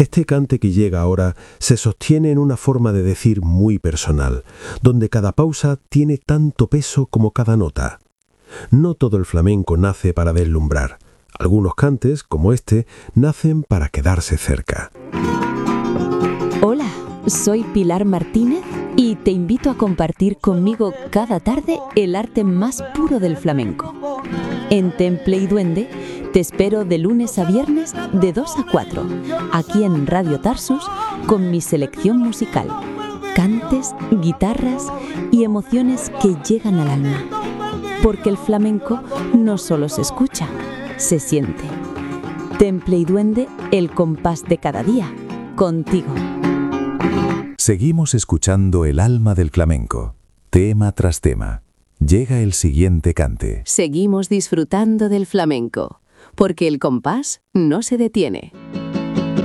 Este cante que llega ahora se sostiene en una forma de decir muy personal, donde cada pausa tiene tanto peso como cada nota. No todo el flamenco nace para deslumbrar. Algunos cantes, como este, nacen para quedarse cerca. Hola, soy Pilar Martínez y te invito a compartir conmigo cada tarde el arte más puro del flamenco. En Temple y Duende te espero de lunes a viernes de 2 a 4, aquí en Radio Tarsus, con mi selección musical, cantes, guitarras y emociones que llegan al alma. Porque el flamenco no solo se escucha, se siente. Temple y Duende, el compás de cada día, contigo. Seguimos escuchando el alma del flamenco, tema tras tema. Llega el siguiente cante. Seguimos disfrutando del flamenco, porque el compás no se detiene.